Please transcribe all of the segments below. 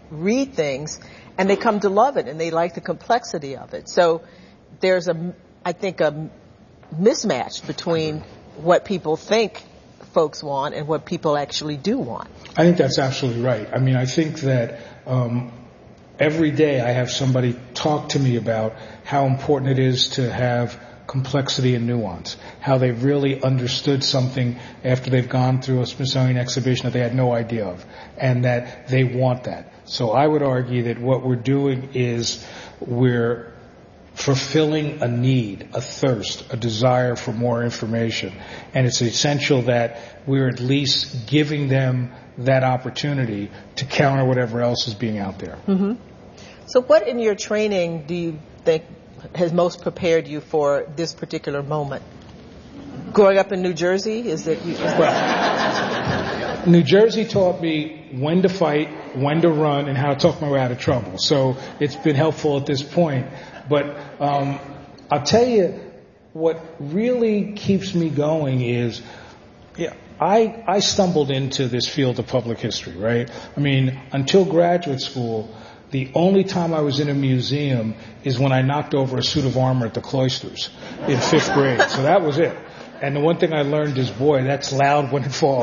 read things and they come to love it and they like the complexity of it. So there's I think a mismatch between what people think folks want and what people actually do want. I think that's absolutely right. I mean, I think that every day I have somebody talk to me about how important it is to have complexity and nuance, how they've really understood something after they've gone through a Smithsonian exhibition that they had no idea of, and that they want that. So I would argue that what we're doing is we're fulfilling a need, a thirst, a desire for more information. And it's essential that we're at least giving them that opportunity to counter whatever else is being out there. Mm-hmm. So what in your training do you think has most prepared you for this particular moment? Growing up in New Jersey, is it? Well, New Jersey taught me when to fight, when to run, and how to talk my way out of trouble. So it's been helpful at this point. But I'll tell you what really keeps me going is, I stumbled into this field of public history, right? I mean, until graduate school, the only time I was in a museum is when I knocked over a suit of armor at the Cloisters in 5th grade. So that was it. And the one thing I learned is, boy, that's loud when it falls.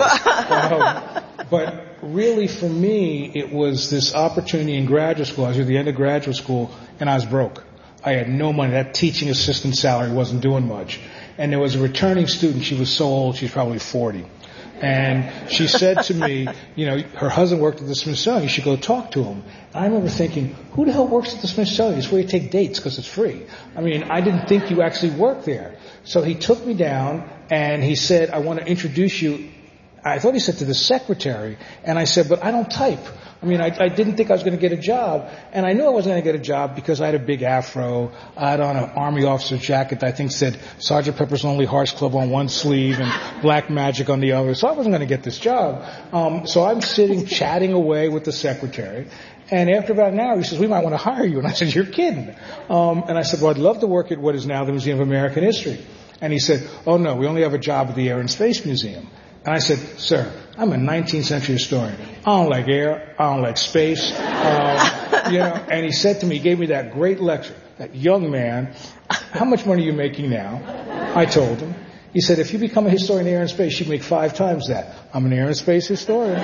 But really for me, it was this opportunity in graduate school. I was at the end of graduate school and I was broke. I had no money. That teaching assistant salary wasn't doing much. And there was a returning student. She was so old, she's probably 40. And she said to me, her husband worked at the Smithsonian. You should go talk to him. And I remember thinking, who the hell works at the Smithsonian? It's where you take dates because it's free. I mean, I didn't think you actually worked there. So he took me down and he said, I want to introduce you. I thought he said to the secretary. And I said, but I don't type. I mean, I didn't think I was going to get a job. And I knew I wasn't going to get a job because I had a big afro. I had on an Army officer's jacket that I think said Sergeant Pepper's Lonely Hearts Club on one sleeve and Black Magic on the other. So I wasn't going to get this job. So I'm sitting chatting away with the secretary. And after about an hour, he says, we might want to hire you. And I said, you're kidding. And I said, well, I'd love to work at what is now the Museum of American History. And he said, oh, no, we only have a job at the Air and Space Museum. And I said, sir, I'm a 19th century historian. I don't like air. I don't like space. And he said to me, he gave me that great lecture, that young man, how much money are you making now? I told him. He said, if you become a historian of air and space, you make 5 times that. I'm an air and space historian.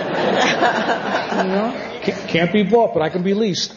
Can't be bought, but I can be leased.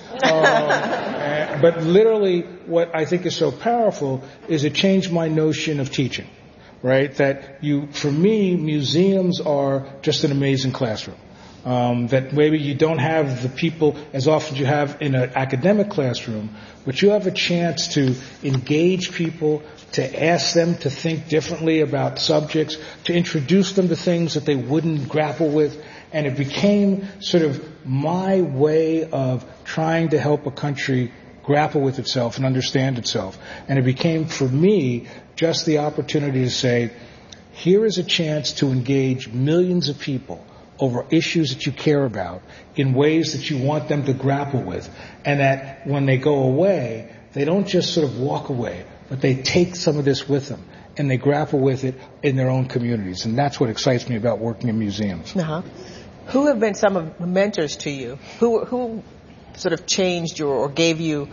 But literally, what I think is so powerful is it changed my notion of teaching. Right? That for me, museums are just an amazing classroom. That maybe you don't have the people as often as you have in an academic classroom, but you have a chance to engage people, to ask them to think differently about subjects, to introduce them to things that they wouldn't grapple with. And it became sort of my way of trying to help a country grapple with itself and understand itself. And it became, for me, just the opportunity to say, here is a chance to engage millions of people over issues that you care about in ways that you want them to grapple with. And that when they go away, they don't just sort of walk away, but they take some of this with them and they grapple with it in their own communities. And that's what excites me about working in museums. Uh-huh. Who have been some of the mentors to you? Who sort of changed you or gave you,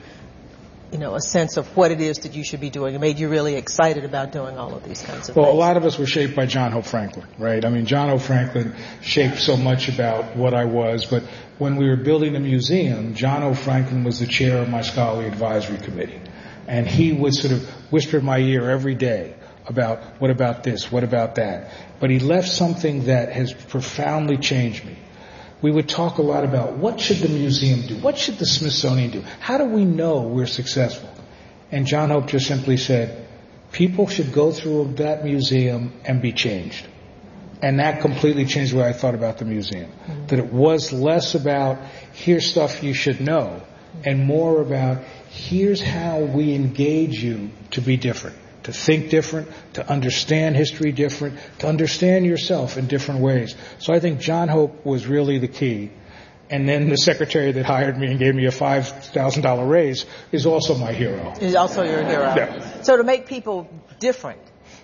a sense of what it is that you should be doing and made you really excited about doing all of these kinds of things? Well, a lot of us were shaped by John Hope Franklin, right? I mean, John Hope Franklin shaped so much about what I was, but when we were building the museum, John Hope Franklin was the chair of my scholarly advisory committee. And he would sort of whisper in my ear every day about, what about this, what about that? But he left something that has profoundly changed me. We would talk a lot about what should the museum do? What should the Smithsonian do? How do we know we're successful? And John Hope just simply said, people should go through that museum and be changed. And that completely changed the way I thought about the museum. Mm-hmm. That it was less about, here's stuff you should know, and more about, here's how we engage you to be different. To think different, to understand history different, to understand yourself in different ways. So I think John Hope was really the key. And then the secretary that hired me and gave me a $5,000 raise is also my hero. Is also your hero. Yeah. So to make people different.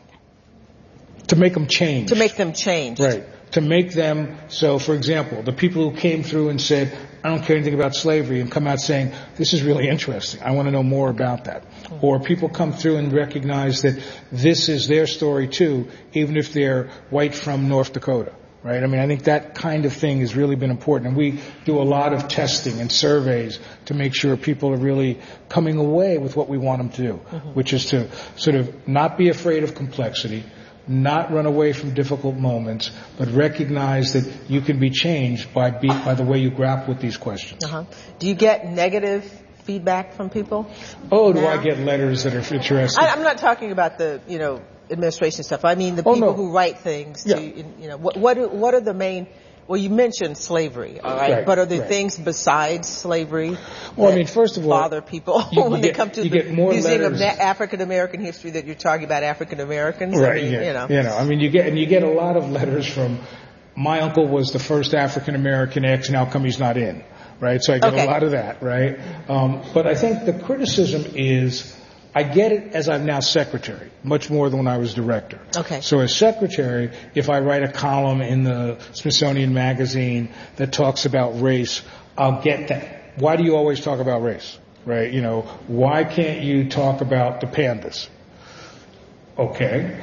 To make them change. To make them change. Right. To make them, so for example, the people who came through and said, I don't care anything about slavery, and come out saying, this is really interesting. I want to know more about that. Or people come through and recognize that this is their story too, even if they're white from North Dakota. Right? I mean, I think that kind of thing has really been important. And we do a lot of testing and surveys to make sure people are really coming away with what we want them to do, which is to sort of not be afraid of complexity, not run away from difficult moments, but recognize that you can be changed by the way you grapple with these questions. Do you get negative feedback from people? Oh, do I get letters that are interesting? I'm not talking about the, administration stuff. I mean the people who write things. What are the main? Well, you mentioned slavery, all right? But are there things besides slavery? Well, I mean, first of all, bother people when they come to the Museum of African American History that you're talking about African Americans, right? I mean, you get a lot of letters from. My uncle was the first African American X, and how come he's not in? Right? So I get a lot of that, right? But I think the criticism is. I get it as I'm now secretary, much more than when I was director. Okay. So as secretary, if I write a column in the Smithsonian Magazine that talks about race, I'll get that. Why do you always talk about race? Right? Why can't you talk about the pandas? Okay.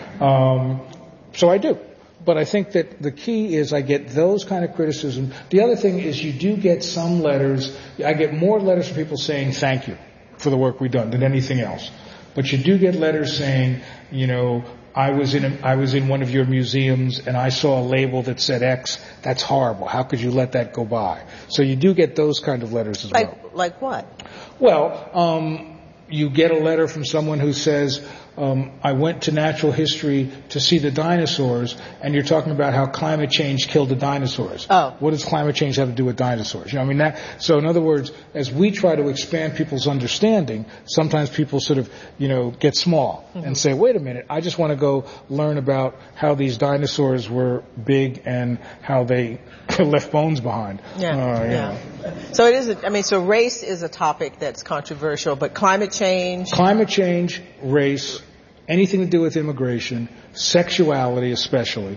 So I do. But I think that the key is I get those kind of criticism. The other thing is you do get some letters. I get more letters from people saying thank you for the work we've done than anything else. But you do get letters saying, I was in one of your museums and I saw a label that said X. That's horrible. How could you let that go by? So you do get those kind of letters as well. Like what? Well, you get a letter from someone who says, I went to natural history to see the dinosaurs, and you're talking about how climate change killed the dinosaurs. Oh. What does climate change have to do with dinosaurs? So in other words, as we try to expand people's understanding, sometimes people sort of, get small and say, wait a minute, I just want to go learn about how these dinosaurs were big and how they left bones behind. So it is, so race is a topic that's controversial, but climate change, race, anything to do with immigration, sexuality especially.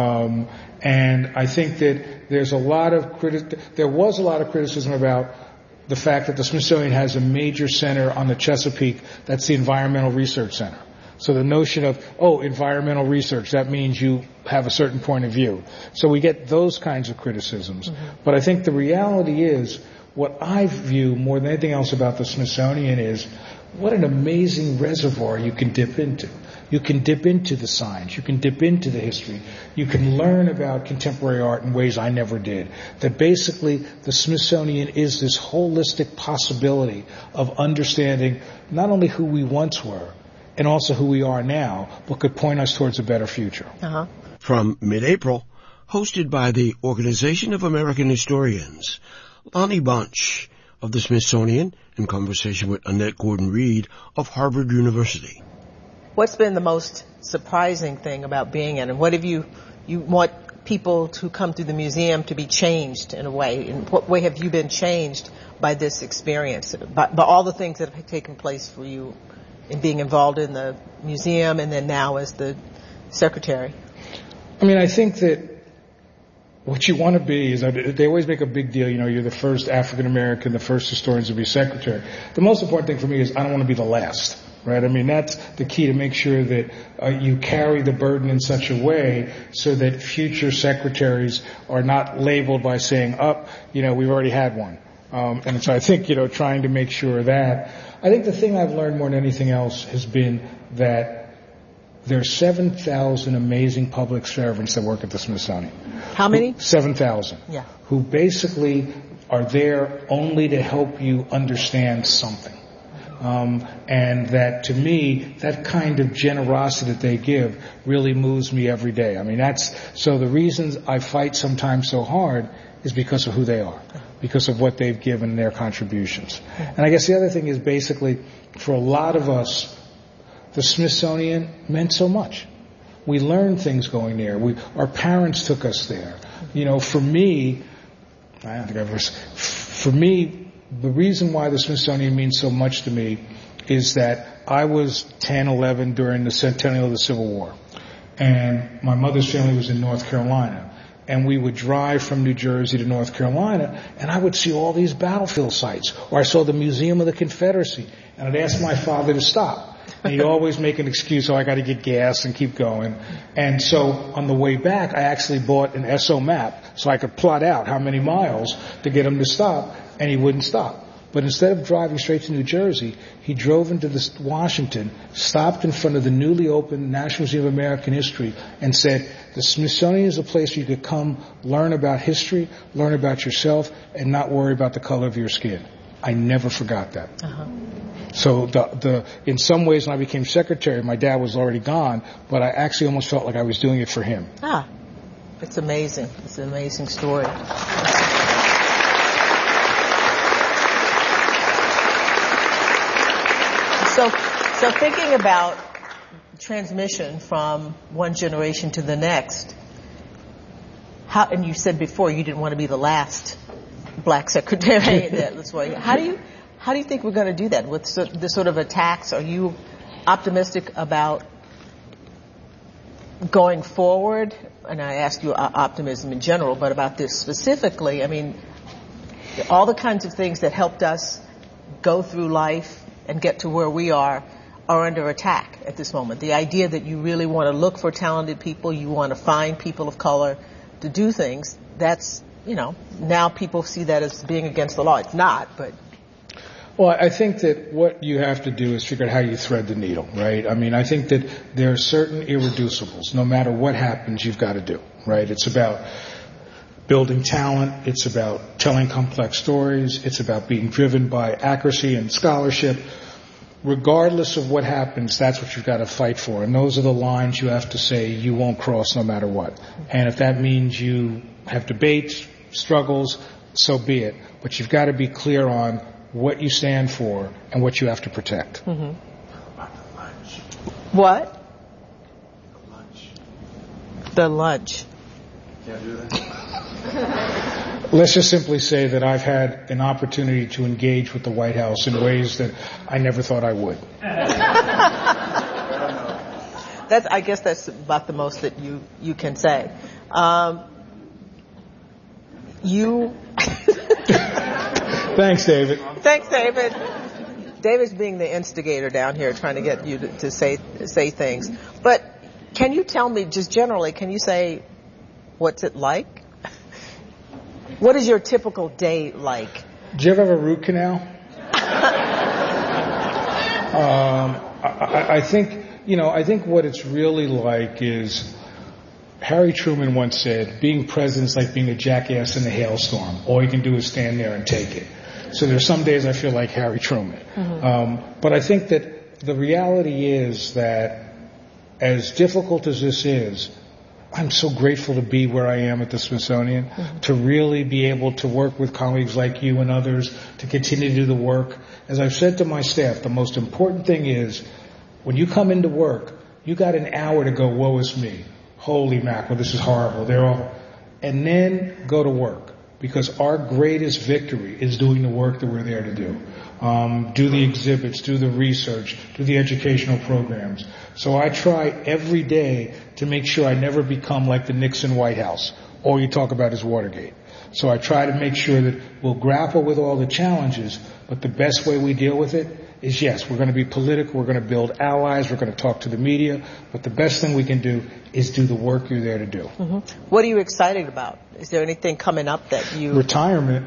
And I think that there was a lot of criticism about the fact that the Smithsonian has a major center on the Chesapeake. That's the Environmental Research Center. So the notion of, environmental research, that means you have a certain point of view. So we get those kinds of criticisms. But I think the reality is, what I view more than anything else about the Smithsonian is, what an amazing reservoir you can dip into. You can dip into the science. You can dip into the history. You can learn about contemporary art in ways I never did. That basically the Smithsonian is this holistic possibility of understanding not only who we once were, and also who we are now, but could point us towards a better future. From mid-April, hosted by the Organization of American Historians, Lonnie Bunch of the Smithsonian in conversation with Annette Gordon-Reed of Harvard University. What's been the most surprising thing about being in, and what have you want people to come through the museum to be changed in a way? In what way have you been changed by this experience, by all the things that have taken place for you in being involved in the museum and then now as the secretary? I think that what you want to be is, they always make a big deal, you're the first African American, the first historian to be secretary. The most important thing for me is I don't want to be the last, right? That's the key, to make sure that you carry the burden in such a way so that future secretaries are not labeled by saying, we've already had one. And so I think, trying to make sure that. I think the thing I've learned more than anything else has been that there are 7,000 amazing public servants that work at the Smithsonian. How many? 7,000. Yeah. Who basically are there only to help you understand something. And that, to me, that kind of generosity that they give really moves me every day. So the reasons I fight sometimes so hard is because of who they are, because of what they've given, their contributions. And I guess the other thing is, basically, for a lot of us, the Smithsonian meant so much. We learned things going there. Our parents took us there. For me, the reason why the Smithsonian means so much to me is that I was 10, 11 during the centennial of the Civil War. And my mother's family was in North Carolina. and we would drive from New Jersey to North Carolina, and I would see all these battlefield sites, or I saw the Museum of the Confederacy, and I'd ask my father to stop. And he'd always make an excuse, I got to get gas and keep going. And so on the way back, I actually bought an SO map so I could plot out how many miles to get him to stop, and he wouldn't stop. But instead of driving straight to New Jersey, he drove into Washington, stopped in front of the newly opened National Museum of American History, and said, the Smithsonian is a place where you could come learn about history, learn about yourself, and not worry about the color of your skin. I never forgot that. Uh-huh. So in some ways when I became secretary, my dad was already gone, but I actually almost felt like I was doing it for him. It's amazing. It's an amazing story. So thinking about transmission from one generation to the next, and you said before you didn't want to be the last black secretary. That's why. How do you think we're going to do that with this sort of attacks? Are you optimistic about going forward? And I asked you optimism in general, but about this specifically, I mean, all the kinds of things that helped us go through life and get to where we are under attack at this moment. The idea that you really want to look for talented people, you want to find people of color to do things, that's, now people see that as being against the law. It's not, but... Well, I think that what you have to do is figure out how you thread the needle, right? I mean, I think that there are certain irreducibles. No matter what happens, you've got to do, right? It's about building talent. It's about telling complex stories. It's about being driven by accuracy and scholarship. Regardless of what happens, that's what you've got to fight for. And those are the lines you have to say you won't cross no matter what. And if that means you have debates, struggles, so be it. But you've got to be clear on what you stand for and what you have to protect. Mm-hmm. What? The lunch. Can't do that. Let's just simply say that I've had an opportunity to engage with the White House in ways that I never thought I would. I guess that's about the most that you can say. Thanks, David. Thanks, David. David's being the instigator down here, trying to get you to say things. But can you tell me, just generally, can you say, what's it like? What is your typical day like? Do you ever have a root canal? I think what it's really like is, Harry Truman once said, being president is like being a jackass in a hailstorm. All you can do is stand there and take it. So there's some days I feel like Harry Truman. Mm-hmm. But I think that the reality is that as difficult as this is, I'm so grateful to be where I am at the Smithsonian, mm-hmm. to really be able to work with colleagues like you and others, to continue to do the work. As I've said to my staff, the most important thing is when you come into work, you got an hour to go, woe is me. Holy mackerel, this is horrible. And then go to work. Because our greatest victory is doing the work that we're there to do. Do the exhibits, do the research, do the educational programs. So I try every day to make sure I never become like the Nixon White House. All you talk about is Watergate. So I try to make sure that we'll grapple with all the challenges, but the best way we deal with it is, yes, we're going to be political, we're going to build allies, we're going to talk to the media, but the best thing we can do is do the work you're there to do. Mm-hmm. What are you excited about? Is there anything coming up that you... Retirement.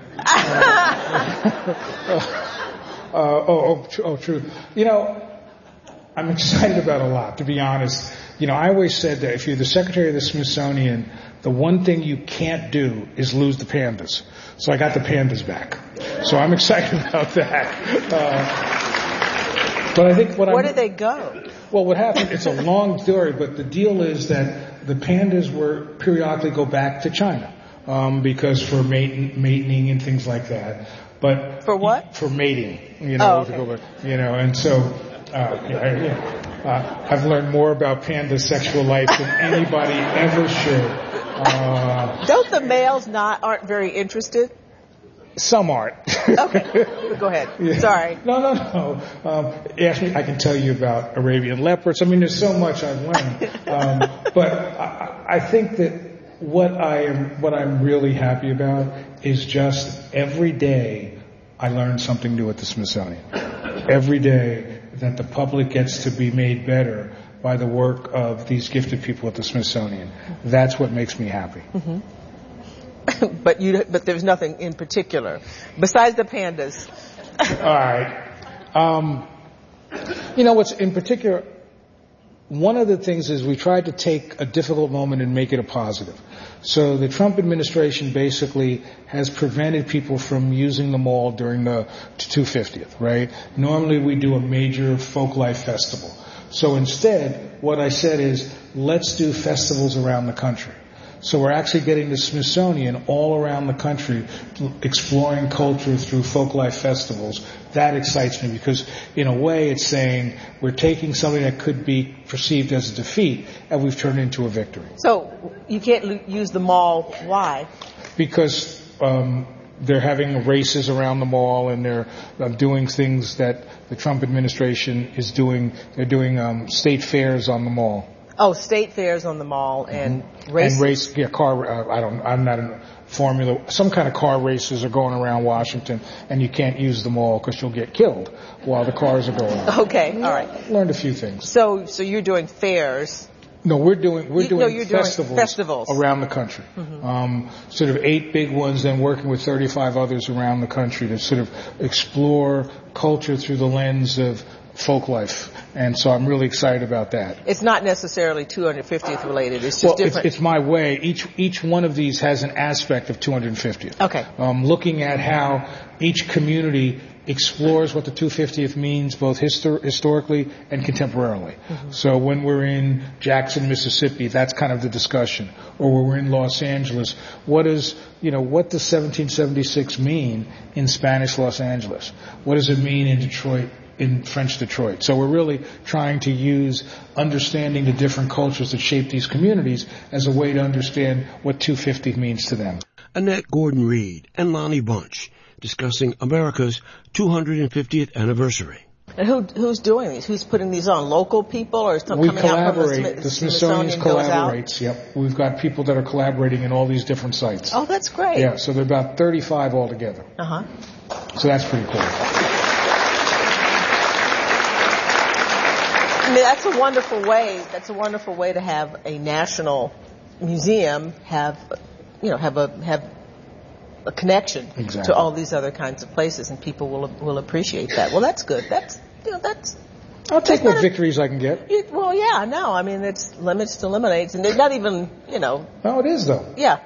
True. I'm excited about a lot, to be honest. I always said that if you're the secretary of the Smithsonian, the one thing you can't do is lose the pandas. So I got the pandas back. So I'm excited about that. But I think where did they go? Well, what happened, it's a long story, but the deal is that the pandas were periodically go back to China, because for mating and things like that. But for what? For mating, okay. And so, I've learned more about panda sexual life than anybody ever should. Don't the males aren't very interested? Some aren't. Okay, go ahead. Yeah. Sorry. No. Ask me, I can tell you about Arabian leopards. I mean, there's so much I've learned. But I think that what I'm really happy about is just every day I learn something new at the Smithsonian. Every day that the public gets to be made better by the work of these gifted people at the Smithsonian. That's what makes me happy. Mm-hmm. But there's nothing in particular besides the pandas. All right. What's in particular, one of the things is we tried to take a difficult moment and make it a positive. So the Trump administration basically has prevented people from using the mall during the 250th, right? Normally we do a major folk life festival. So instead, what I said is, let's do festivals around the country. So we're actually getting the Smithsonian all around the country exploring culture through folk life festivals. That excites me because in a way it's saying we're taking something that could be perceived as a defeat and we've turned it into a victory. So you can't use the mall. Why? Because they're having races around the mall and they're doing things that the Trump administration is doing. They're doing state fairs on the mall. Oh, state fairs on the mall and races. And I'm not in formula. Some kind of car races are going around Washington, and you can't use the mall because you'll get killed while the cars are going on. Okay, all right. Learned a few things. So you're doing fairs. No, we're doing festivals around the country. Mm-hmm. Sort of 8 big ones, then working with 35 others around the country to sort of explore culture through the lens of folk life. And so I'm really excited about that. It's not necessarily 250th related. It's just different. It's my way. Each one of these has an aspect of 250th. Okay. Looking at how each community explores what the 250th means both historically and contemporarily. Mm-hmm. So when we're in Jackson, Mississippi, that's kind of the discussion. Or when we're in Los Angeles, what does 1776 mean in Spanish Los Angeles? What does it mean in Detroit? In French Detroit. So we're really trying to use understanding the different cultures that shape these communities as a way to understand what 250 means to them. Annette Gordon-Reed and Lonnie Bunch discussing America's 250th anniversary. And who's doing these? Who's putting these on? Local people or something? We collaborate. The Smithsonian collaborates. Yep. We've got people that are collaborating in all these different sites. Oh, that's great. Yeah, so there are about 35 altogether. Uh-huh. So that's pretty cool. I mean, that's a wonderful way. That's a wonderful way to have a national museum have a connection to all these other kinds of places, and people will appreciate that. Well, that's good. That's. I'll take what victories I can get. I mean, it's limits to lemonades, and they're not even, No, it is though. Yeah.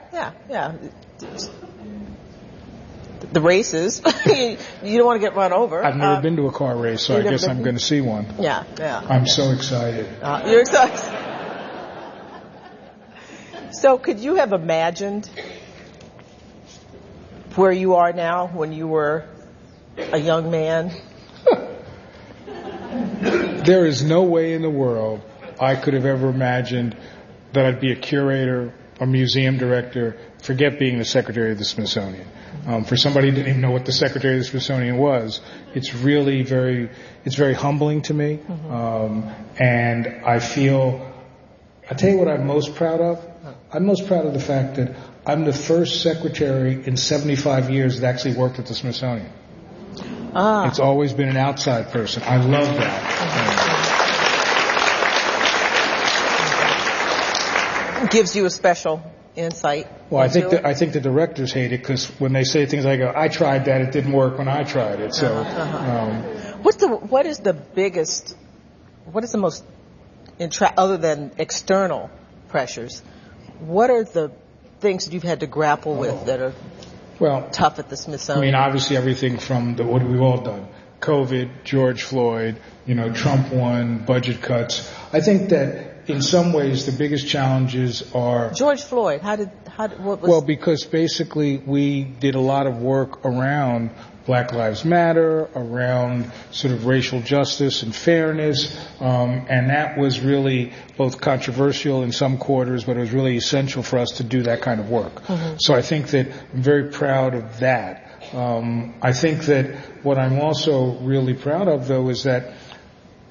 The races, you don't want to get run over. I've never been to a car race, so I guess I'm going to see one. Yeah. I'm so excited. You're excited. So could you have imagined where you are now when you were a young man? There is no way in the world I could have ever imagined that I'd be a curator, a museum director, forget being the secretary of the Smithsonian. For somebody who didn't even know what the secretary of the Smithsonian was, it's really very humbling to me. Mm-hmm. And I'll tell you what I'm most proud of. I'm most proud of the fact that I'm the first secretary in 75 years that actually worked at the Smithsonian. It's always been an outside person. I love that. It gives you a special insight. Well, I think the directors hate it because when they say things, I go, I tried that, it didn't work when I tried it. So, what is the most other than external pressures? What are the things that you've had to grapple with that are tough at the Smithsonian? I mean, obviously everything from what we've all done: COVID, George Floyd, Trump won, budget cuts. I think that in some ways the biggest challenges are George Floyd. Because basically we did a lot of work around Black Lives Matter, around sort of racial justice and fairness, and that was really both controversial in some quarters, but it was really essential for us to do that kind of work. Mm-hmm. So I think that I'm very proud of that. I think that what I'm also really proud of, though, is that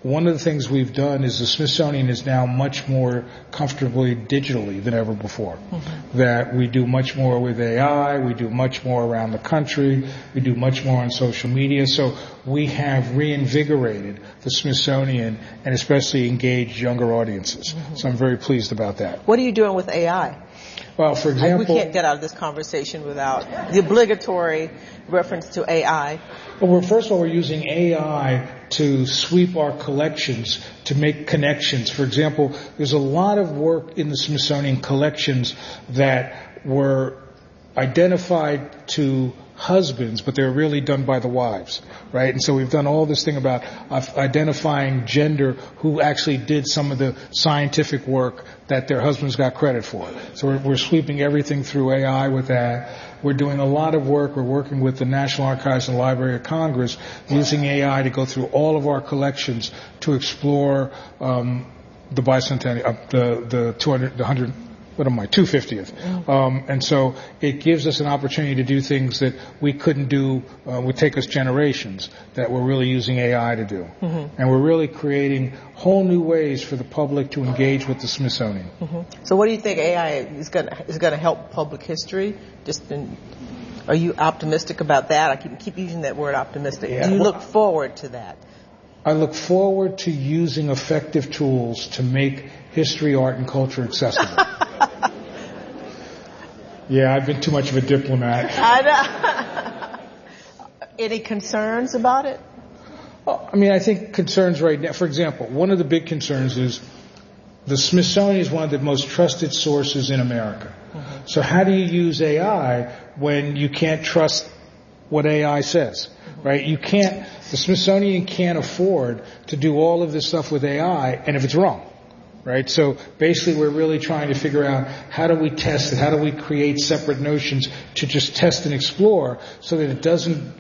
one of the things we've done is the Smithsonian is now much more comfortably digitally than ever before. Mm-hmm. That we do much more with AI, we do much more around the country, we do much more on social media. So we have reinvigorated the Smithsonian and especially engaged younger audiences. Mm-hmm. So I'm very pleased about that. What are you doing with AI? Well, for example, we can't get out of this conversation without the obligatory reference to AI. Well, first of all, we're using AI to sweep our collections to make connections. For example, there's a lot of work in the Smithsonian collections that were identified to husbands, but they're really done by the wives, right? And so we've done all this thing about identifying gender who actually did some of the scientific work that their husbands got credit for. So we're sweeping everything through AI with that. We're doing a lot of work. We're working with the National Archives and Library of Congress using AI to go through all of our collections to explore the bicentennial, the 250th. And so it gives us an opportunity to do things that we couldn't do, would take us generations, that we're really using AI to do. Mm-hmm. And we're really creating whole new ways for the public to engage with the Smithsonian. Mm-hmm. So what do you think AI is going to help public history? Are you optimistic about that? I keep using that word optimistic. Yeah. Do you look forward to that? I look forward to using effective tools to make history, art, and culture accessible. Yeah, I've been too much of a diplomat. I know. Any concerns about it? Well, I mean, I think concerns right now, for example, one of the big concerns is the Smithsonian is one of the most trusted sources in America. Mm-hmm. So how do you use AI when you can't trust what AI says, right? The Smithsonian can't afford to do all of this stuff with AI, and if it's wrong. Right? So basically we're really trying to figure out how do we test it, how do we create separate notions to just test and explore so that it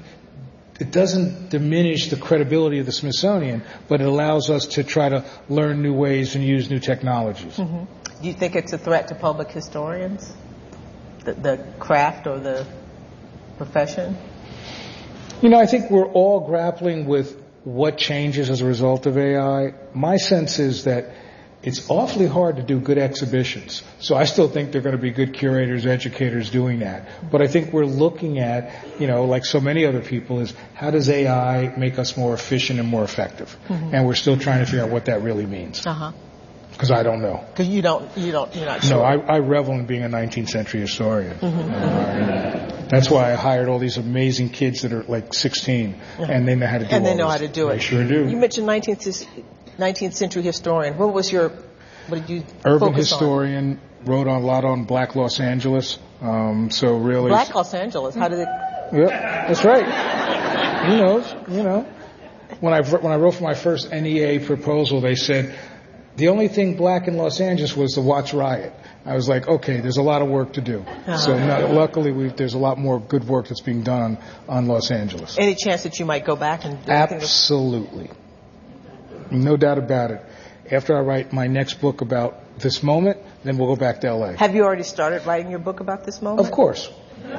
doesn't diminish the credibility of the Smithsonian, but it allows us to try to learn new ways and use new technologies. Mm-hmm. Do you think it's a threat to public historians? The craft or the profession? You know, I think we're all grappling with what changes as a result of AI. My sense is that it's awfully hard to do good exhibitions. So I still think there are going to be good curators, educators doing that. But I think we're looking at, like so many other people, is how does AI make us more efficient and more effective? Mm-hmm. And we're still trying to figure out what that really means. Uh-huh. Because I don't know. Because you're not sure. No, I revel in being a 19th century historian. Mm-hmm. That's why I hired all these amazing kids that are like 16, and they know how to do it. And they know how to do it. They sure do. You mentioned 19th century historian. What did you Urban historian, wrote a lot on Black Los Angeles. So really. Black Los Angeles, how did it? Yep, that's right. Who knows, When I wrote for my first NEA proposal, they said, the only thing black in Los Angeles was the Watts riot. I was like, okay, there's a lot of work to do. Uh-huh. So luckily there's a lot more good work that's being done on Los Angeles. Any chance that you might go back and do Absolutely. No doubt about it. After I write my next book about this moment, then we'll go back to LA. Have you already started writing your book about this moment? Of course.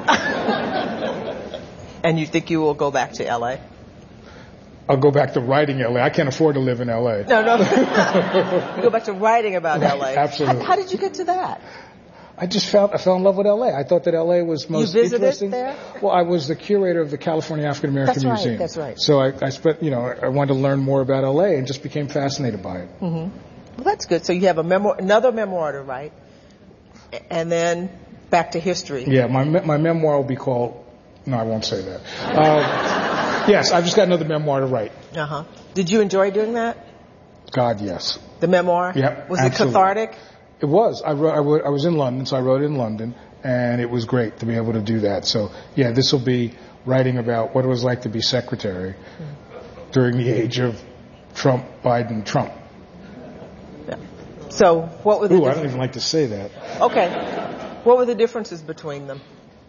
And you think you will go back to LA? I'll go back to writing LA. I can't afford to live in LA. No. You go back to writing about LA. Absolutely. How did you get to that? I fell in love with LA. I thought that LA was most interesting. You visited there? Well, I was the curator of the California African American Museum. That's right. So I spent, I wanted to learn more about LA and just became fascinated by it. Mm-hmm. Well, that's good. So you have another memoir to write, and then back to history. Yeah, my memoir will be called. No, I won't say that. Yes, I've just got another memoir to write. Uh-huh. Did you enjoy doing that? God, yes. The memoir? Yep. Was absolutely. it cathartic? It was. I was in London, so I wrote it in London, and it was great to be able to do that. So, yeah, this will be writing about what it was like to be secretary during the age of Trump, Biden, Trump. Yeah. So, what were the I don't even like to say that. Okay. What were the differences between them?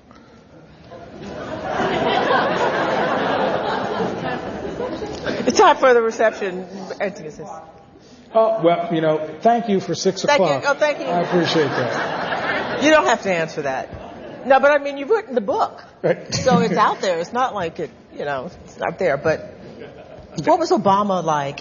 It's time for the reception. Oh, well, thank you for 6 o'clock. Oh, thank you. I appreciate that. You don't have to answer that. No, but I mean, you've written the book. Right. So it's out there. It's not like it's not there, but What was Obama like?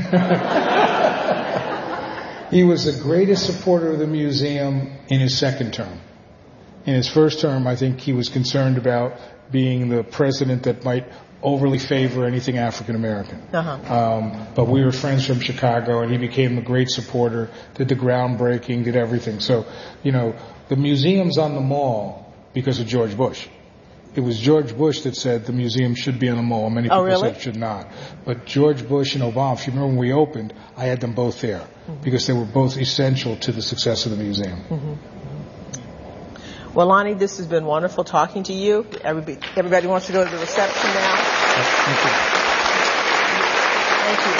He was the greatest supporter of the museum in his second term. In his first term, I think he was concerned about being the president that might overly favor anything African American. But we were friends from Chicago, and he became a great supporter, did the groundbreaking, did everything. So, the museum's on the mall because of George Bush. It was George Bush that said the museum should be on the mall. Many people said it should not. But George Bush and Obama, if you remember when we opened, I had them both there because they were both essential to the success of the museum. Well, Lonnie, this has been wonderful talking to you. Everybody wants to go to the reception now. Thank you. Thank you.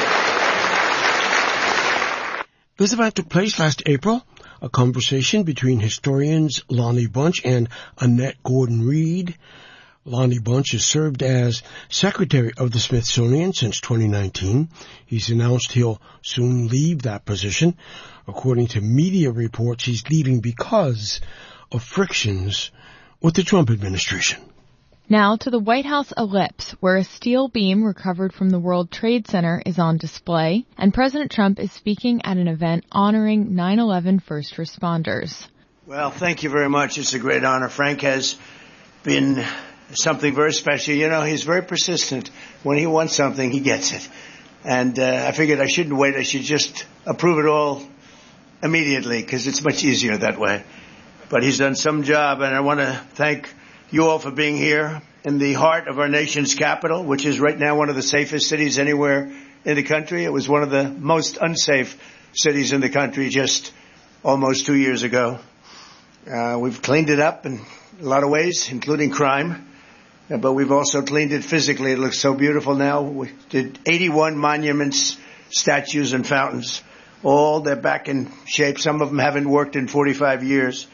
This event took place last April, a conversation between historians Lonnie Bunch and Annette Gordon-Reed. Lonnie Bunch has served as Secretary of the Smithsonian since 2019. He's announced he'll soon leave that position. According to media reports, he's leaving because of frictions with the Trump administration. Now to the White House ellipse, where a steel beam recovered from the World Trade Center is on display, and President Trump is speaking at an event honoring 9/11 first responders. Well, thank you very much. It's a great honor. Frank has been something very special. He's very persistent. When he wants something, he gets it. And I figured I shouldn't wait. I should just approve it all immediately because it's much easier that way. But he's done some job, and I want to thank you all for being here in the heart of our nation's capital, which is right now one of the safest cities anywhere in the country. It was one of the most unsafe cities in the country just almost 2 years ago. We've cleaned it up in a lot of ways, including crime, but we've also cleaned it physically. It looks so beautiful now. We did 81 monuments, statues, and fountains. They're back in shape. Some of them haven't worked in 45 years.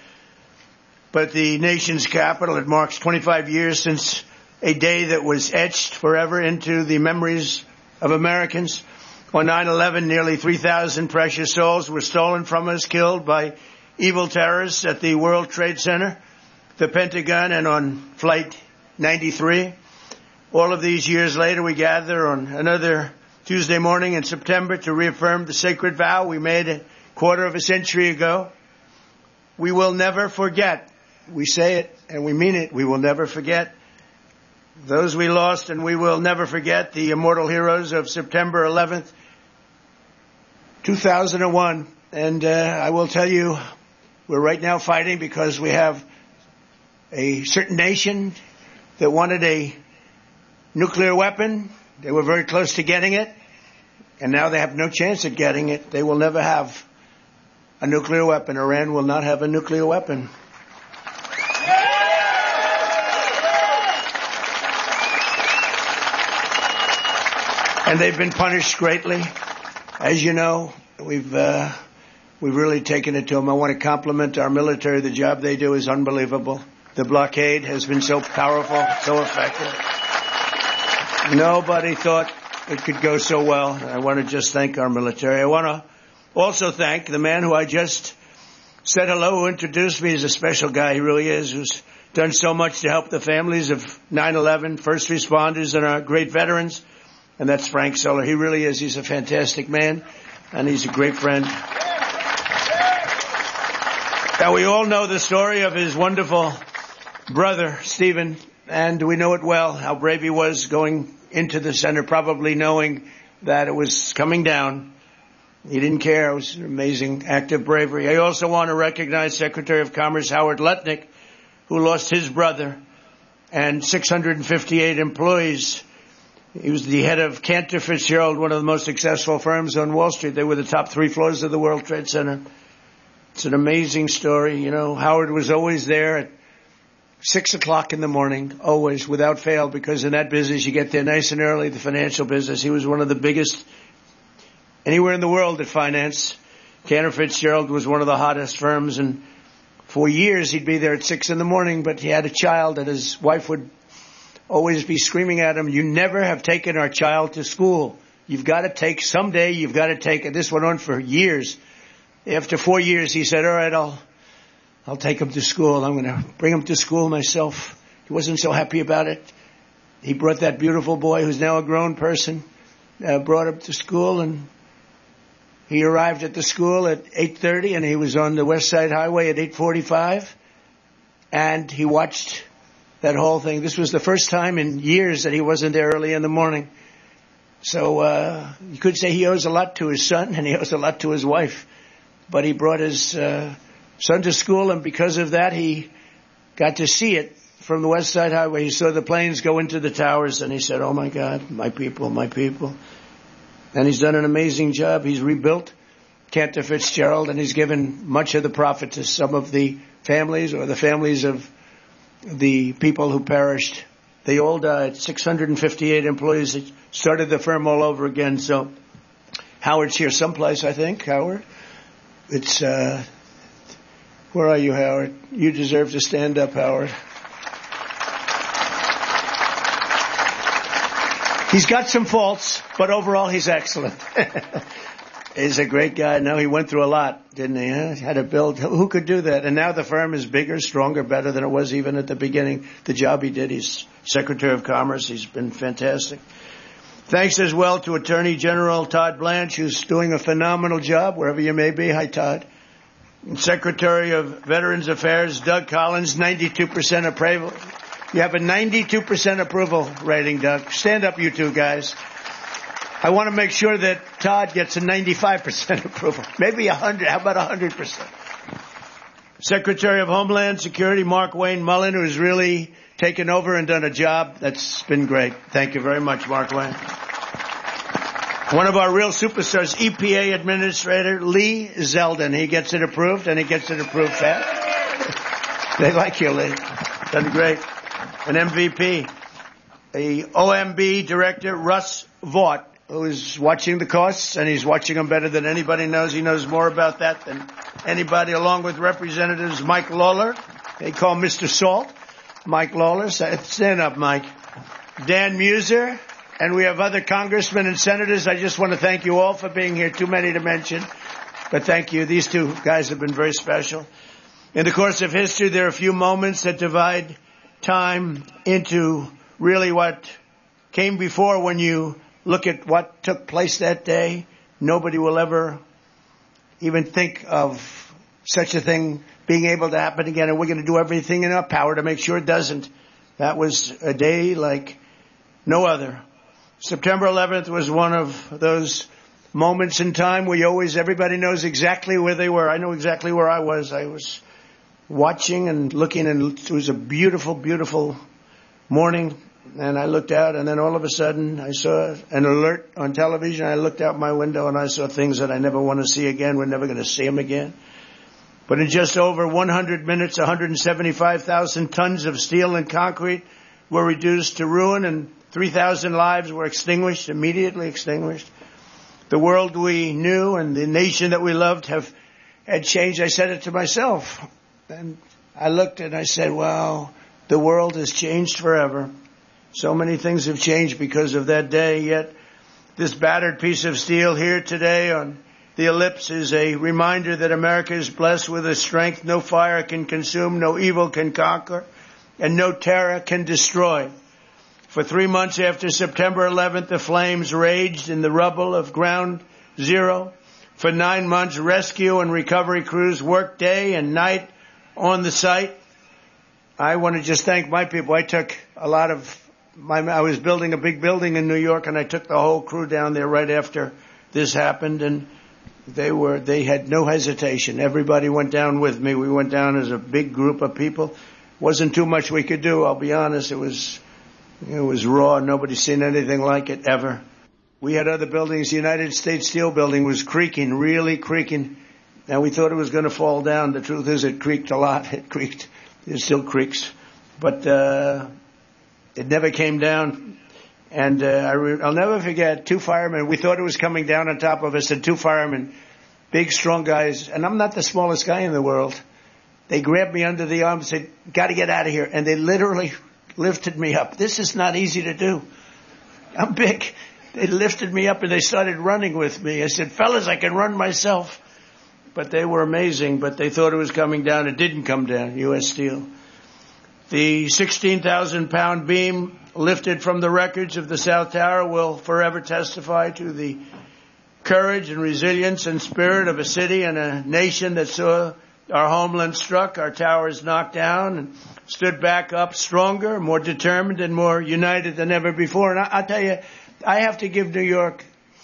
But the nation's capital, it marks 25 years since a day that was etched forever into the memories of Americans. On 9/11, nearly 3,000 precious souls were stolen from us, killed by evil terrorists at the World Trade Center, the Pentagon, and on Flight 93. All of these years later, we gather on another Tuesday morning in September to reaffirm the sacred vow we made a quarter of a century ago. We will never forget. We say it and we mean it. We will never forget those we lost, and we will never forget the immortal heroes of September 11th, 2001. And I will tell you, we're right now fighting because we have a certain nation that wanted a nuclear weapon. They were very close to getting it, and now they have no chance at getting it. They will never have a nuclear weapon. Iran will not have a nuclear weapon. And they've been punished greatly. As you know, we've really taken it to them. I want to compliment our military. The job they do is unbelievable. The blockade has been so powerful, so effective. Nobody thought it could go so well. I want to just thank our military. I want to also thank the man who I just said hello, who introduced me as a special guy. He really is, who's done so much to help the families of 9/11, first responders, and our great veterans. And that's Frank Soller. He really is. He's a fantastic man, and he's a great friend. Now, we all know the story of his wonderful brother, Stephen, and we know it well, how brave he was going into the center, probably knowing that it was coming down. He didn't care. It was an amazing act of bravery. I also want to recognize Secretary of Commerce Howard Lutnick, who lost his brother and 658 employees. He was the head of Cantor Fitzgerald, one of the most successful firms on Wall Street. They were the top 3 floors of the World Trade Center. It's an amazing story. You know, Howard was always there at 6 o'clock in the morning, always, without fail, because in that business you get there nice and early, the financial business. He was one of the biggest anywhere in the world at finance. Cantor Fitzgerald was one of the hottest firms, and for years he'd be there at 6 in the morning, but he had a child, and his wife would always be screaming at him, "You never have taken our child to school. You've got to take, someday you've got to take," and this went on for years. After 4 years, he said, "All right, I'll take him to school. I'm going to bring him to school myself." He wasn't so happy about it. he brought that beautiful boy who's now a grown person, brought him to school, and he arrived at the school at 8:30, and he was on the West Side Highway at 8:45, and he watched that whole thing. This was the first time in years that he wasn't there early in the morning. So you could say he owes a lot to his son, and he owes a lot to his wife. But he brought his son to school, and because of that, he got to see it from the West Side Highway. He saw the planes go into the towers, and he said, "Oh, my God, my people, my people." And he's done an amazing job. He's rebuilt Cantor Fitzgerald, and he's given much of the profit to some of the families, or the families of the people who perished. They all died. 658 employees that started the firm all over again. So Howard's here someplace, I think. Howard? It's, where are you, Howard? You deserve to stand up, Howard. He's got some faults, but overall he's excellent. He's a great guy. No, he went through a lot, didn't he? Huh? Had to build. Who could do that? And now the firm is bigger, stronger, better than it was even at the beginning. The job he did, he's Secretary of Commerce. He's been fantastic. Thanks as well to Attorney General Todd Blanche, who's doing a phenomenal job, wherever you may be. Hi, Todd. And Secretary of Veterans Affairs, Doug Collins, 92% approval. You have a 92% approval rating, Doug. Stand up, you two guys. I want to make sure that Todd gets a 95% approval. Maybe 100. How about 100%? Secretary of Homeland Security, Mark Wayne Mullen, who's really taken over and done a job that's been great. Thank you very much, Mark Wayne. One of our real superstars, EPA Administrator Lee Zeldin. He gets it approved, and he gets it approved fast. They like you, Lee. Done great. An MVP. The OMB Director, Russ Vaught, who is watching the costs, and he's watching them better than anybody knows. He knows more about that than anybody, along with Representatives Mike Lawler. They call Mr. Salt. Mike Lawler. Stand up, Mike. Dan Muser. And we have other congressmen and senators. I just want to thank you all for being here. Too many to mention. But thank you. These two guys have been very special. In the course of history, there are a few moments that divide time into really what came before. When you look at what took place that day, nobody will ever even think of such a thing being able to happen again. And we're going to do everything in our power to make sure it doesn't. That was a day like no other. September 11th was one of those moments in time where everybody knows exactly where they were. I know exactly where I was. I was watching and looking, and it was a beautiful, beautiful morning. And I looked out, and then all of a sudden I saw an alert on television. I looked out my window, and I saw things that I never want to see again. We're never going to see them again. But in just over 100 minutes, 175,000 tons of steel and concrete were reduced to ruin, and 3,000 lives were extinguished, immediately extinguished. The world we knew and the nation that we loved had changed. I said it to myself. And I looked and I said, wow, the world has changed forever. So many things have changed because of that day. Yet this battered piece of steel here today on the ellipse is a reminder that America is blessed with a strength no fire can consume, no evil can conquer, and no terror can destroy. For 3 months after September 11th, the flames raged in the rubble of Ground Zero. For 9 months, rescue and recovery crews worked day and night on the site. I want to just thank my people. I took a lot of I was building a big building in New York, and I took the whole crew down there right after this happened, and they had no hesitation. Everybody went down with me. We went down as a big group of people. Wasn't too much we could do, I'll be honest. It was raw. Nobody's seen anything like it ever. We had other buildings. The United States Steel Building was creaking, really creaking. And we thought it was going to fall down. The truth is it creaked a lot. It creaked. It still creaks. But it never came down. And I'll never forget 2 firemen. We thought it was coming down on top of us. And 2 firemen, big, strong guys. And I'm not the smallest guy in the world. They grabbed me under the arm and said, got to get out of here. And they literally lifted me up. This is not easy to do. I'm big. They lifted me up and they started running with me. I said, fellas, I can run myself. But they were amazing, but they thought it was coming down. It didn't come down, U.S. Steel. The 16,000-pound beam lifted from the wreckage of the South Tower will forever testify to the courage and resilience and spirit of a city and a nation that saw our homeland struck, our towers knocked down, and stood back up stronger, more determined, and more united than ever before. And I'll tell you, I have to give New York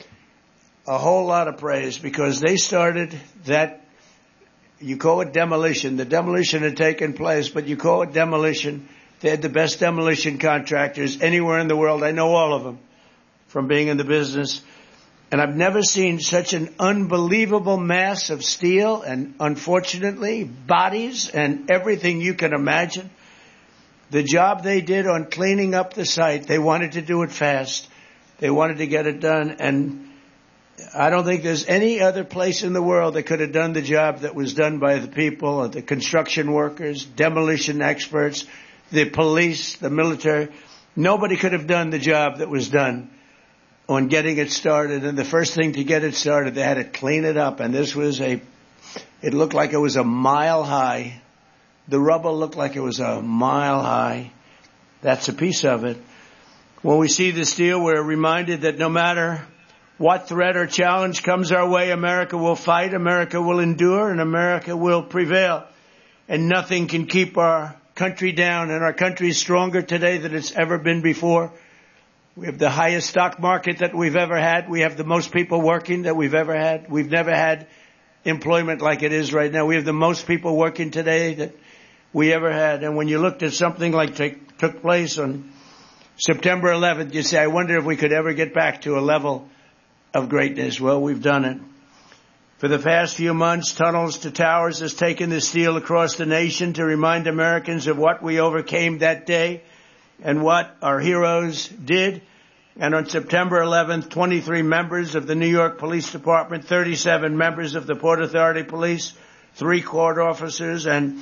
a whole lot of praise because they started that, you call it demolition. The demolition had taken place, but you call it demolition. They had the best demolition contractors anywhere in the world. I know all of them from being in the business. And I've never seen such an unbelievable mass of steel and, unfortunately, bodies and everything you can imagine. The job they did on cleaning up the site, they wanted to do it fast. They wanted to get it done. And I don't think there's any other place in the world that could have done the job that was done by the people, the construction workers, demolition experts, the police, the military. Nobody could have done the job that was done on getting it started. And the first thing to get it started, they had to clean it up. And this was it looked like it was a mile high. The rubble looked like it was a mile high. That's a piece of it. When we see the steel, we're reminded that no matter what threat or challenge comes our way, America will fight, America will endure, and America will prevail. And nothing can keep our country down. And our country is stronger today than it's ever been before. We have the highest stock market that we've ever had. We have the most people working that we've ever had. We've never had employment like it is right now. We have the most people working today that we ever had. And when you looked at something like took place on September 11th, you say, I wonder if we could ever get back to a level of greatness. Well, we've done it. For the past few months, Tunnels to Towers has taken the steel across the nation to remind Americans of what we overcame that day and what our heroes did. And on September 11th, 23 members of the New York Police Department, 37 members of the Port Authority Police, 3 court officers, and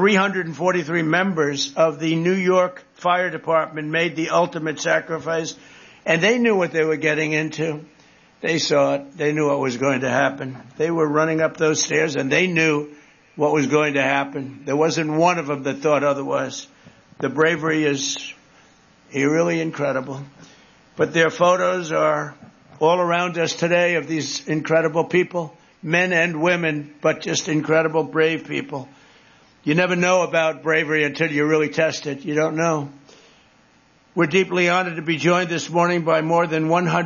343 members of the New York Fire Department made the ultimate sacrifice. And they knew what they were getting into. They saw it. They knew what was going to happen. They were running up those stairs, and they knew what was going to happen. There wasn't one of them that thought otherwise. The bravery is really incredible. But their photos are all around us today of these incredible people, men and women, but just incredible, brave people. You never know about bravery until you really test it. You don't know. We're deeply honored to be joined this morning by more than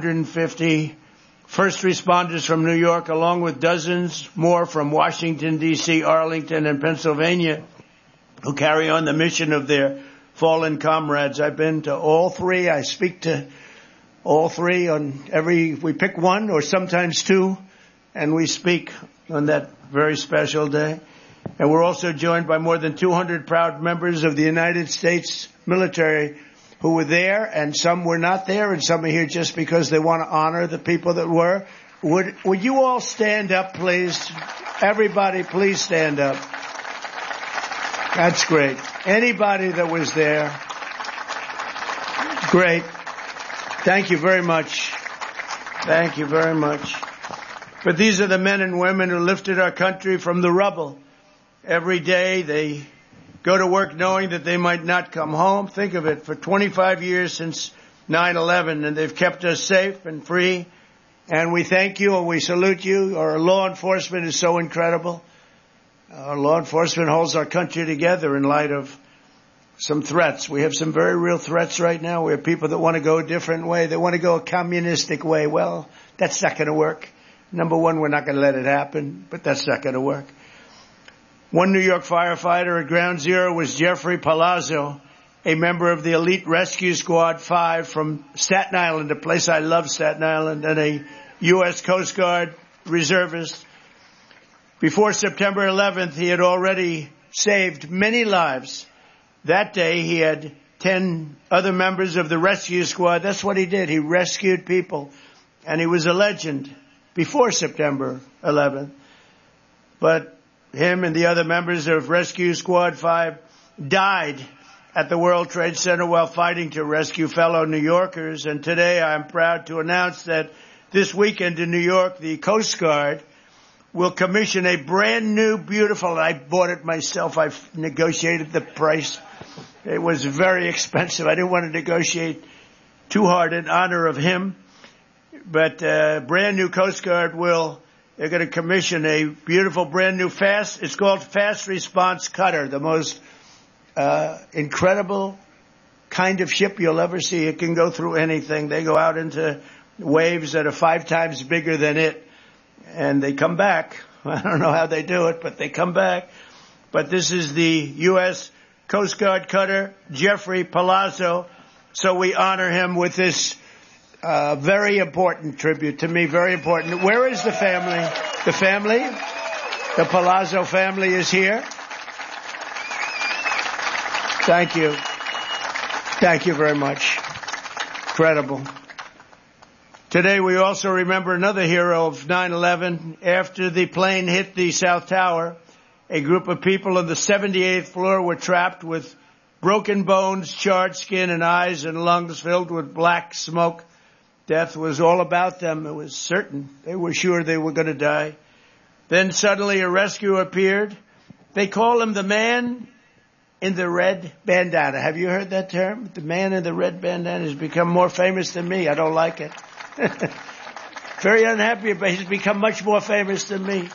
150 first responders from New York, along with dozens more from Washington, D.C., Arlington, and Pennsylvania, who carry on the mission of their fallen comrades. I've been to all 3. I speak to all 3 we pick one or sometimes 2, and we speak on that very special day. And we're also joined by more than 200 proud members of the United States military who were there, and some were not there, and some are here just because they want to honor the people that were. Would you all stand up, please? Everybody, please stand up. That's great. Anybody that was there. Great. Thank you very much. Thank you very much. But these are the men and women who lifted our country from the rubble. Every day they go to work knowing that they might not come home. Think of it, for 25 years since 9/11, and they've kept us safe and free. And we thank you and we salute you. Our law enforcement is so incredible. Our law enforcement holds our country together in light of some threats. We have some very real threats right now. We have people that want to go a different way. They want to go a communistic way. Well, that's not going to work. Number one, we're not going to let it happen, but that's not going to work. One New York firefighter at Ground Zero was Jeffrey Palazzo, a member of the Elite Rescue Squad 5 from Staten Island, a place I love, Staten Island, and a U.S. Coast Guard reservist. Before September 11th, he had already saved many lives. That day, he had 10 other members of the rescue squad. That's what he did. He rescued people, and he was a legend before September 11th. But him and the other members of Rescue Squad 5 died at the World Trade Center while fighting to rescue fellow New Yorkers. And today I'm proud to announce that this weekend in New York, the Coast Guard will commission a brand new, beautiful, I bought it myself, I've negotiated the price, It was very expensive. I didn't want to negotiate too hard in honor of him. But brand new Coast Guard they're going to commission a beautiful brand new it's called Fast Response Cutter, the most incredible kind of ship you'll ever see. It can go through anything. They go out into waves that are 5 times bigger than it, and they come back. I don't know how they do it, but they come back. But this is the U.S. Coast Guard cutter, Jeffrey Palazzo. So we honor him with this very important tribute to me, very important. Where is the family? The family? The Palazzo family is here. Thank you. Thank you very much. Incredible. Today we also remember another hero of 9/11. After the plane hit the South Tower, a group of people on the 78th floor were trapped with broken bones, charred skin, and eyes and lungs filled with black smoke. Death was all about them. It was certain. They were sure they were going to die. Then suddenly a rescue appeared. They call him the man in the red bandana. Have you heard that term? The man in the red bandana has become more famous than me. I don't like it. Very unhappy, but he's become much more famous than me.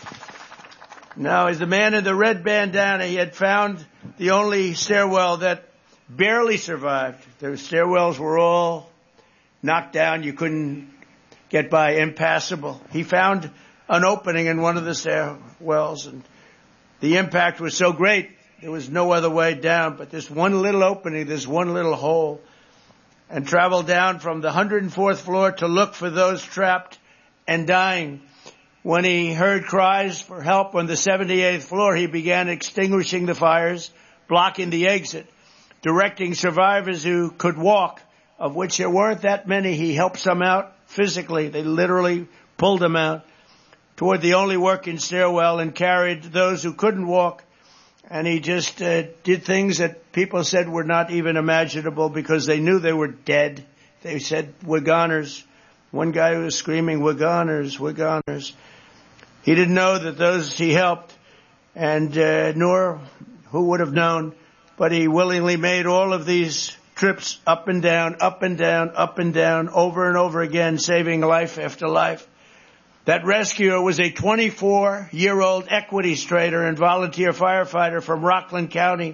Now, as the man in the red bandana, he had found the only stairwell that barely survived. The stairwells were all knocked down. You couldn't get by, impassable. He found an opening in one of the stairwells, and the impact was so great, there was no other way down but this one little opening, this one little hole, and traveled down from the 104th floor to look for those trapped and dying. When he heard cries for help on the 78th floor, he began extinguishing the fires, blocking the exit, directing survivors who could walk, of which there weren't that many. He helped some out physically. They literally pulled them out toward the only working stairwell and carried those who couldn't walk. And he just did things that people said were not even imaginable because they knew they were dead. They said, "We're goners." One guy was screaming, "We're goners, we're goners." He didn't know that those he helped, and nor who would have known, but he willingly made all of these trips up and down, up and down, up and down, over and over again, saving life after life. That rescuer was a 24-year-old equities trader and volunteer firefighter from Rockland County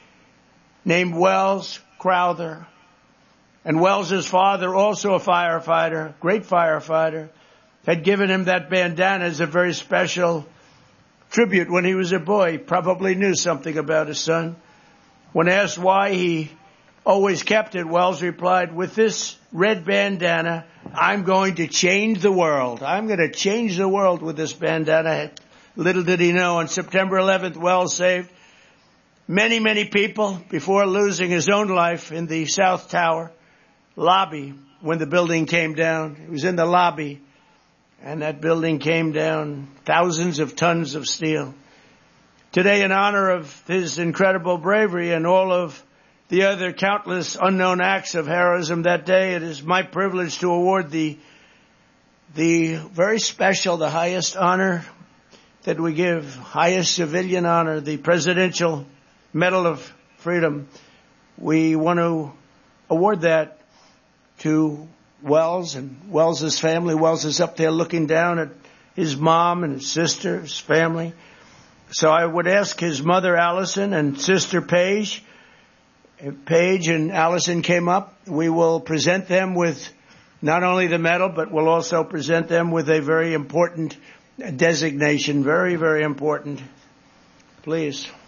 named Wells Crowther. And Wells's father, also a firefighter, great firefighter, had given him that bandana as a very special tribute when he was a boy. He probably knew something about his son. When asked why he always kept it, Wells replied, "With this red bandana, I'm going to change the world. I'm going to change the world with this bandana." Little did he know, on September 11th, Wells saved many, many people before losing his own life in the South Tower lobby when the building came down. He was in the lobby, and that building came down, thousands of tons of steel. Today, in honor of his incredible bravery and all of the other countless unknown acts of heroism that day, it is my privilege to award the very special, the highest honor that we give, highest civilian honor, the Presidential Medal of Freedom. We want to award that to Wells and Wells's family. Wells is up there looking down at his mom and his sister, his family. So I would ask his mother, Allison, and sister, Paige. If Paige and Allison came up, we will present them with not only the medal, but we'll also present them with a very important designation. Very, very important. Please.